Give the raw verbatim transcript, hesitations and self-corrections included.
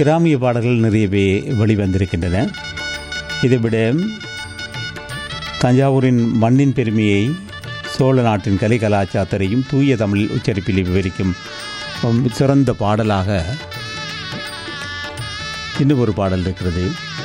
கிராமிய பாடல்கள் நிறையவே வெளிவந்திருக்கின்றன. இதைவிட தஞ்சாவூரின் மண்ணின் பெருமையை, சோழ நாட்டின் கலை கலாச்சாரத்தையும் தூய தமிழ் உச்சரிப்பில் விவரிக்கும் சிறந்த பாடலாக இன்னும் ஒரு பாடல் இருக்கிறது.